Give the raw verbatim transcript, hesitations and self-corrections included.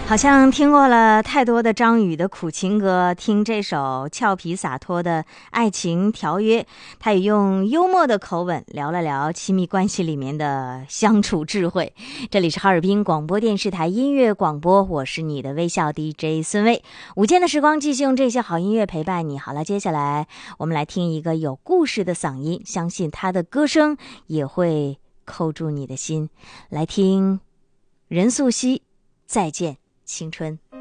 好像听过了太多的张宇的苦情歌，听这首俏皮洒脱的爱情条约，他也用幽默的口吻聊了聊亲密关系里面的相处智慧。这里是哈尔滨广播电视台音乐广播，我是你的微笑 D J 孙薇。午间的时光继续用这些好音乐陪伴你。好了，接下来我们来听一个有故事的嗓音，相信他的歌声也会扣住你的心。来听任素汐，再见青春。